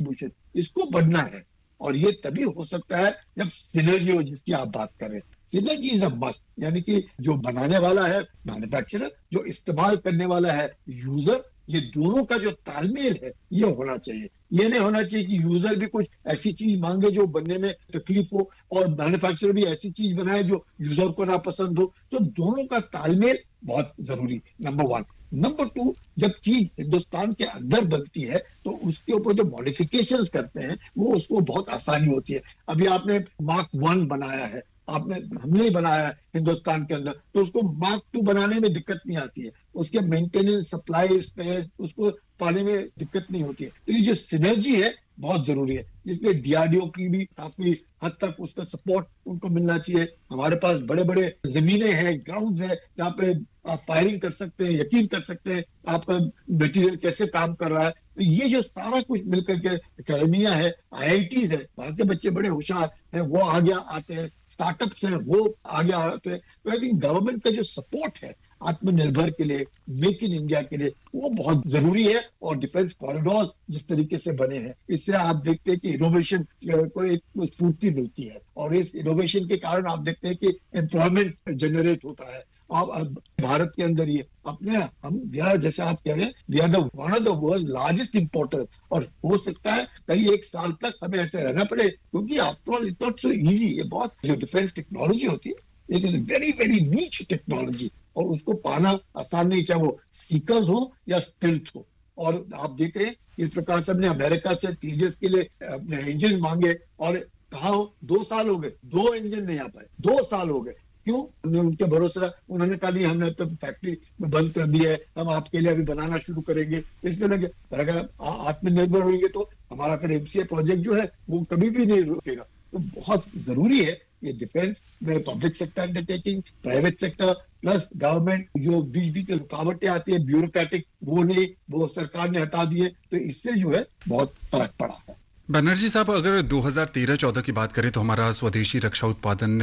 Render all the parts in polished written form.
Contribution, इसको बढ़ना है। और ये तभी हो सकता है जब सिनर्जी हो, जिसकी आप बात कर रहे हैं। सिनर्जी इज अ मस्ट, यानी कि जो बनाने वाला है मैन्युफैक्चरर, जो इस्तेमाल करने वाला है यूजर, ये दोनों का जो तालमेल है ये होना चाहिए। ये नहीं होना चाहिए कि यूजर भी कुछ ऐसी चीज मांगे जो बनने में तकलीफ हो और मैन्युफैक्चरर भी ऐसी चीज बनाए जो यूजर को ना पसंद हो। तो दोनों का तालमेल बहुत जरूरी, नंबर वन। नंबर टू, जब चीज हिंदुस्तान के अंदर बनती है तो उसके ऊपर जो मॉडिफिकेशंस करते हैं वो उसको बहुत आसानी होती है। अभी आपने मार्क 1 बनाया है, हमने ही बनाया है हिंदुस्तान के अंदर, तो उसको मार्क 2 बनाने में दिक्कत नहीं आती है। उसके मेंटेनेंस, सप्लाई, स्पेयर, उसको पाने में दिक्कत नहीं होती है। तो ये जो सिनर्जी है बहुत जरूरी है, जिसमें डीआरडीओ की भी काफी हद तक उसका सपोर्ट उनको मिलना चाहिए। हमारे पास बड़े बड़े जमीनें हैं, ग्राउंड है, जहाँ पे आप फायरिंग कर सकते हैं, यकीन कर सकते हैं आपका मटेरियल कैसे काम कर रहा है। तो ये जो सारा कुछ मिलकर के अकेडमिया है, आईआईटीज है, वहां के बच्चे बड़े होशियार हैं, वो आगे आते हैं, स्टार्टअप्स हैं वो आगे आते हैं। तो आई थिंक गवर्नमेंट का जो सपोर्ट है आत्मनिर्भर के लिए, मेक इन इंडिया के लिए, वो बहुत जरूरी है। और डिफेंस कॉरिडोर जिस तरीके से बने हैं, इससे आप देखते हैं कि इनोवेशन को एक स्फूर्ति मिलती है, और इस इनोवेशन के कारण आप देखते हैं कि एम्प्लॉयमेंट जनरेट होता है। अब भारत के अंदर ही अपने हम जैसे आप कह रहे हैं, we are one of the world largest importer, और हो सकता है कई एक साल तक हमें ऐसे रहना पड़े, क्योंकि after all it's not so easy. ये बहुत जो डिफेंस टेक्नोलॉजी होती है, इट इज वेरी वेरी नीच टेक्नोलॉजी, और उसको पाना आसान नहीं, चाहे वो सीकर्स हो या स्टिल्थ हो। और आप देख रहे हैं इस प्रकार से हमने अमेरिका से तेजस के लिए अपने इंजन मांगे, और कहा 2 साल हो गए, 2 इंजन नहीं आ पाए, 2 साल हो गए। क्यों? हमने उनके भरोसे रहा, उन्होंने कहा नहीं, हमने तो फैक्ट्री में बंद कर दी है, हम आपके लिए अभी बनाना शुरू करेंगे। इसलिए लगे, अगर आत्मनिर्भर होंगे तो हमारा फिर एमसीए प्रोजेक्ट जो है वो कभी भी नहीं रुकेगा। तो बहुत जरूरी है ये डिफेंस में public sector undertaking, private sector plus government, जो बीच बीच में रुकावटें आती है ब्यूरोक्रेटिक, वो नहीं, वो सरकार ने हटा दिए, तो इससे जो है बहुत फर्क पड़ा है। बनर्जी साहब, अगर 2013-14 की बात करें तो हमारा स्वदेशी रक्षा उत्पादन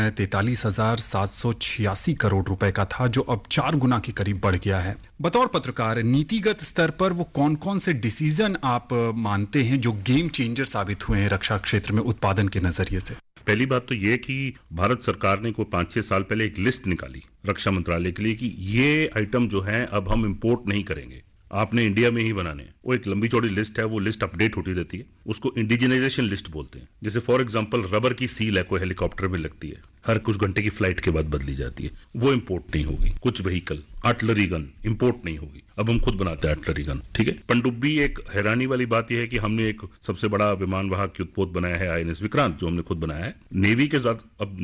43,786 करोड़ रुपए का था, जो अब 4 गुना के करीब बढ़ गया है। बतौर पत्रकार, नीतिगत स्तर पर वो कौन कौन से डिसीजन आप मानते हैं जो गेम चेंजर साबित हुए हैं रक्षा क्षेत्र में उत्पादन के नजरिए से? पहली बात तो ये कि भारत सरकार ने कोई 5-6 साल पहले एक लिस्ट निकाली रक्षा मंत्रालय के लिए कि ये आइटम जो है अब हम इंपोर्ट नहीं करेंगे, आपने इंडिया में ही बनाने हैं। वो एक लंबी चौड़ी लिस्ट है, वो लिस्ट अपडेट होती रहती है, उसको इंडिजिनाइजेशन लिस्ट बोलते हैं। जैसे फॉर एग्जांपल रबर की सील है, कोई हेलीकॉप्टर में लगती है, हर कुछ घंटे की फ्लाइट के बाद बदली जाती है, वो इंपोर्ट नहीं होगी। कुछ व्हीकल, आर्टिलरी गन इंपोर्ट नहीं होगी, अब हम खुद बनाते हैं आर्टिलरी गन, ठीक है। पनडुब्बी, एक हैरानी वाली बात यह है कि हमने एक सबसे बड़ा विमान वाहक युद्धपोत बनाया है आईएनएस विक्रांत, जो हमने खुद बनाया है। नेवी के साथ अब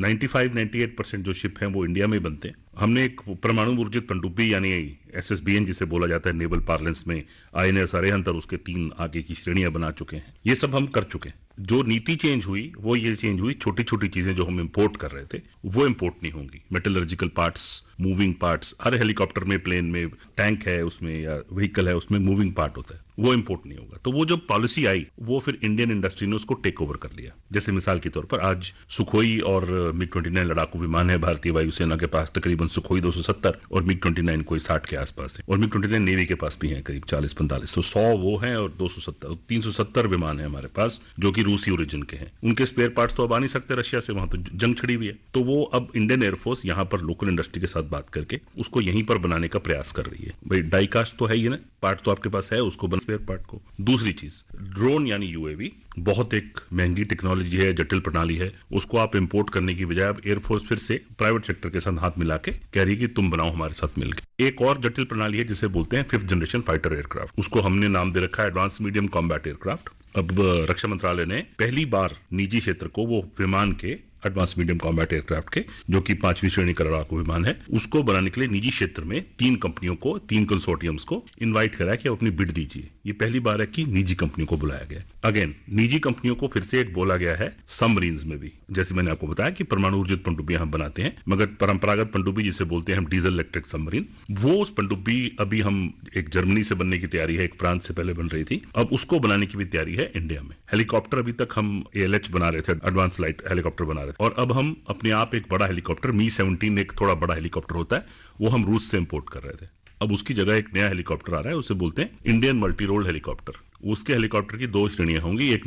95-98% जो शिप हैं वो इंडिया में बनते हैं। हमने एक परमाणु ऊर्जित पनडुब्बी यानी एसएसबीएन जिसे बोला जाता है नेवल पार्लेंस में, आईएनएस अरिहंत और उसके 3 आगे की श्रेणियां बना चुके हैं। ये सब हम कर चुके हैं। जो नीति चेंज हुई वो ये चेंज हुई, छोटी छोटी चीजें जो हम इंपोर्ट कर रहे थे वो इंपोर्ट नहीं होंगी। मेटलर्जिकल पार्ट्स, मूविंग पार्ट्स, हर हेलीकॉप्टर में, प्लेन में, टैंक है उसमें या व्हीकल है उसमें मूविंग पार्ट होता है, वो इंपोर्ट नहीं होगा। तो वो जो पॉलिसी आई वो फिर इंडियन इंडस्ट्री ने उसको टेक ओवर कर लिया। जैसे मिसाल के तौर पर आज सुखोई और मिग-29 लड़ाकू विमान है भारतीय वायुसेना के पास, तकरीबन सुखोई 270 और मिग-29 कोई 60 के आसपास है, और मिग-29 नेवी के पास भी है करीब 40-45। तो 100 वो है और 270, 370 विमान है हमारे पास जो कि रूसी ओरिजिन के हैं। उनके स्पेयर पार्ट्स तो अब आ नहीं सकते रशिया से, वहां तो जंग छिड़ी हुई है। तो वो अब इंडियन एयरफोर्स यहाँ पर लोकल इंडस्ट्री के साथ बात करके उसको यहीं पर बनाने का प्रयास कर रही है। भाई डाई कास्ट तो है ही ना, पार्ट तो आपके पास है, उसको बन स्पेयर पार्ट को। दूसरी चीज, ड्रोन यानी यूएवी, बहुत एक महंगी टेक्नोलॉजी है, जटिल प्रणाली है, उसको आप इंपोर्ट करने की बजाय अब एयरफोर्स फिर से प्राइवेट सेक्टर के साथ हाथ मिला के कह रही है कि तुम बनाओ हमारे साथ मिलकर। एक और जटिल प्रणाली है जिसे बोलते हैं 5th जनरेशन फाइटर एयरक्राफ्ट, उसको हमने नाम दे रखा है एडवांस मीडियम कॉम्बैट एयरक्राफ्ट। अब रक्षा मंत्रालय ने पहली बार निजी क्षेत्र को वो विमान के एडवांस मीडियम कॉम्बैट एयरक्राफ्ट के, जो कि 5वीं श्रेणी का लड़ाकू विमान है, उसको बनाने के लिए निजी क्षेत्र में 3 कंपनियों को, 3 कंसोर्टियम्स को इनवाइट करा कि आप अपनी बिड दीजिए। ये पहली बार है कि निजी कंपनियों को बुलाया गया। अगेन निजी कंपनियों को फिर से बोला गया है सबमरीन्स में भी। जैसे मैंने आपको बताया कि परमाणु ऊर्जित पनडुब्बियां हम बनाते हैं, मगर परंपरागत पनडुब्बी जिसे बोलते हैं हम डीजल इलेक्ट्रिक सबमरीन, वो उस पनडुब्बी अभी हम एक जर्मनी से बनने की तैयारी है, एक फ्रांस से पहले बन रही थी, अब उसको बनाने की भी तैयारी है इंडिया में। हेलीकॉप्टर अभी तक हम ALH बना रहे थे, एडवांस लाइट हेलीकॉप्टर बना रहे थे, और अब हम अपने आप एक बड़ा हेलीकॉप्टर Mi-17 एक थोड़ा बड़ा हेलीकॉप्टर होता है, वो हम रूस से इंपोर्ट कर रहे थे। अब उसकी जगह एक नया हेलीकॉप्टर आ रहा है, उसे बोलते हैं इंडियन मल्टी रोल हेलीकॉप्टर। उसके हेलीकॉप्टर की 2 श्रेणियां होंगी, एक